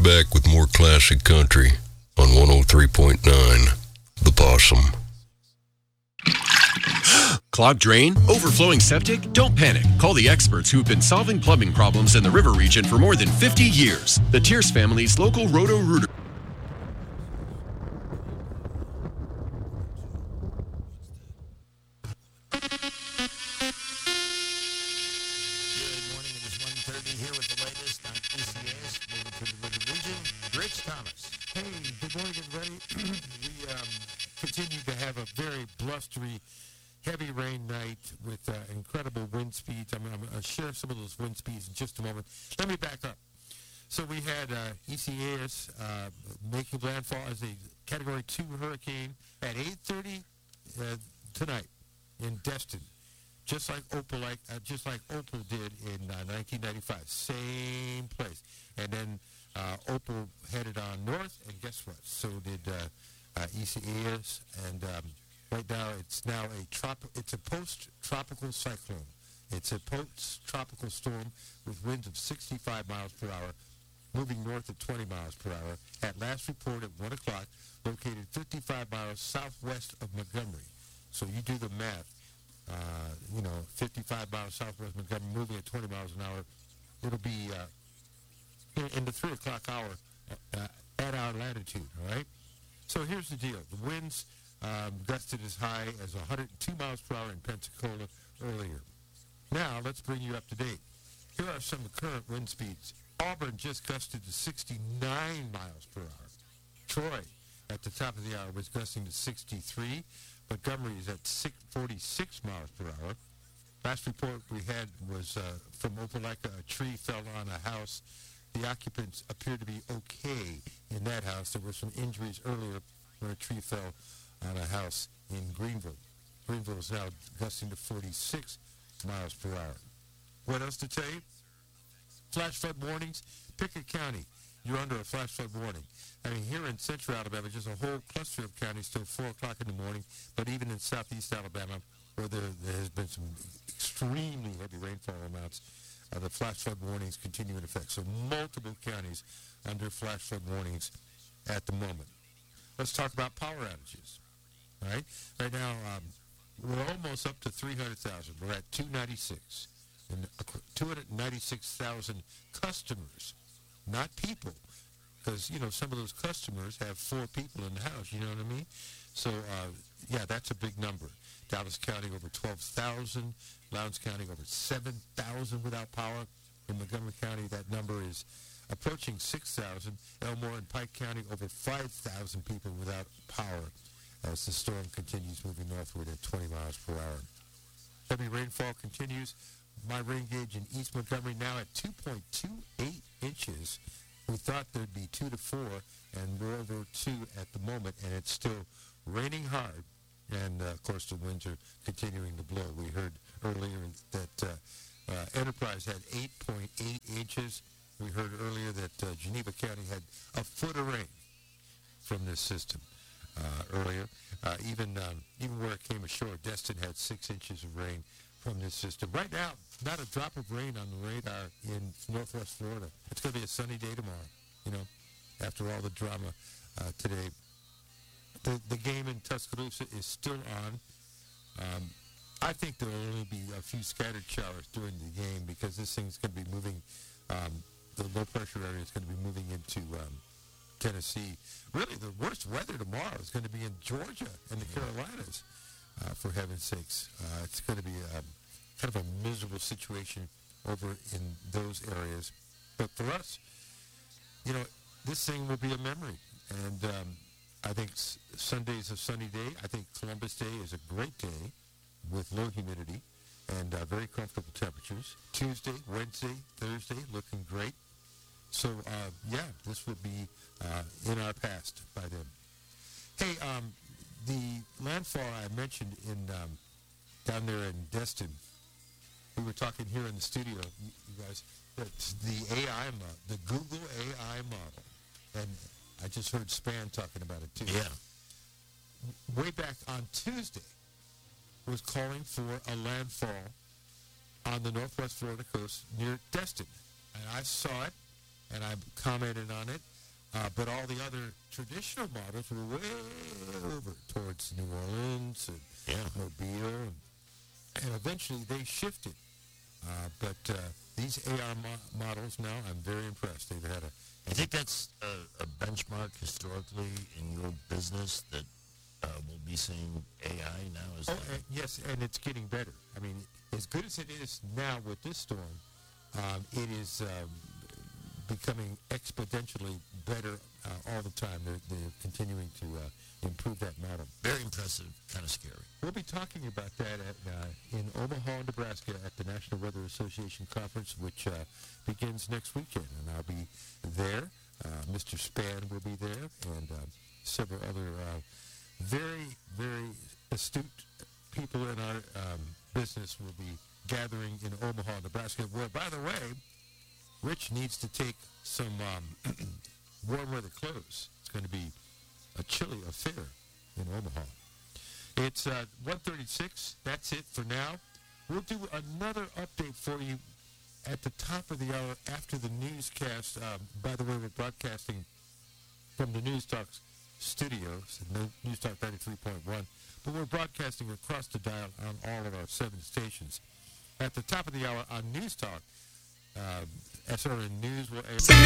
back with more classic country on 103.9 The Possum. Clogged drain? Overflowing septic? Don't panic. Call the experts who've been solving plumbing problems in the river region for more than 50 years. The Tierce family's local Roto-Rooter. Heavy rain night with incredible wind speeds. I'm going to share some of those wind speeds in just a moment. Let me back up. So we had Isaias making landfall as a Category 2 hurricane at 8:30 tonight in Destin, just like Opal did in 1995, same place. And then Opal headed on north, and guess what? So did Isaias, and right now, it's a post-tropical cyclone. It's a post-tropical storm with winds of 65 miles per hour, moving north at 20 miles per hour. At last report at 1 o'clock, located 55 miles southwest of Montgomery. So you do the math. 55 miles southwest of Montgomery, moving at 20 miles an hour. It'll be in the 3 o'clock hour at our latitude, all right? So here's the deal. The winds gusted as high as 102 miles per hour in Pensacola earlier. Now, let's bring you up to date. Here are some current wind speeds. Auburn just gusted to 69 miles per hour. Troy, at the top of the hour, was gusting to 63. Montgomery is at 46 miles per hour. Last report we had was from Opelika. A tree fell on a house. The occupants appear to be okay in that house. There were some injuries earlier where a tree fell on a house in Greenville. Greenville is now gusting to 46 miles per hour. What else to tell you? Flash flood warnings. Pickett County, you're under a flash flood warning. I mean, here in central Alabama, just a whole cluster of counties till 4 o'clock in the morning, but even in southeast Alabama, where there has been some extremely heavy rainfall amounts, the flash flood warnings continue in effect. So multiple counties under flash flood warnings at the moment. Let's talk about power outages. All right? Right now, we're almost up to 300,000. We're at 296. And 296,000 customers, not people. Because, some of those customers have 4 people in the house, you know what I mean? So, that's a big number. Dallas County over 12,000. Lowndes County over 7,000 without power. In Montgomery County, that number is approaching 6,000. Elmore and Pike County over 5,000 people without power as the storm continues moving northward at 20 miles per hour. Heavy rainfall continues. My rain gauge in East Montgomery now at 2.28 inches. We thought there'd be 2 to 4, and we're over 2 at the moment, and it's still raining hard. And, of course, the winds are continuing to blow. We heard earlier that Enterprise had 8.8 inches. We heard earlier that Geneva County had a foot of rain from this system earlier. Even where it came ashore, Destin had 6 inches of rain from this system. Right now, not a drop of rain on the radar in northwest Florida. It's going to be a sunny day tomorrow, after all the drama today. The game in Tuscaloosa is still on. I think there will only be a few scattered showers during the game because this thing's going to be moving. The low-pressure area is going to be moving into Tennessee. Really, the worst weather tomorrow is going to be in Georgia and the Carolinas, for heaven's sakes. It's going to be kind of a miserable situation over in those areas. But for us, this thing will be a memory. And I think Sunday's a sunny day. I think Columbus Day is a great day with low humidity and very comfortable temperatures. Tuesday, Wednesday, Thursday, looking great. So, this will be in our past by then. Hey, the landfall I mentioned in down there in Destin, we were talking here in the studio, you guys, that's the AI model, the Google AI model. And I just heard Span talking about it, too. Yeah. Way back on Tuesday, was calling for a landfall on the northwest Florida coast near Destin. And I saw it, and I commented on it. But all the other traditional models were way over towards New Orleans and Mobile, and eventually they shifted. But these AR models now, I'm very impressed. They've had I think that's a benchmark historically in your business that we'll be seeing AI now. Yes, and it's getting better. I mean, as good as it is now with this storm, it is becoming exponentially better all the time. They're continuing to improve that model. Very impressive, kind of scary. We'll be talking about that in Omaha, Nebraska at the National Weather Association Conference, which begins next weekend. And I'll be there. Mr. Spann will be there, and several other very, very astute people in our business will be gathering in Omaha, Nebraska, where, by the way, Rich needs to take some warm weather clothes. It's going to be a chilly affair in Omaha. It's 1:36. That's it for now. We'll do another update for you at the top of the hour after the newscast. By the way, we're broadcasting from the News Talk studios, News Talk 93.1, but we're broadcasting across the dial on all of our 7 stations. At the top of the hour on News Talk, SRN News will air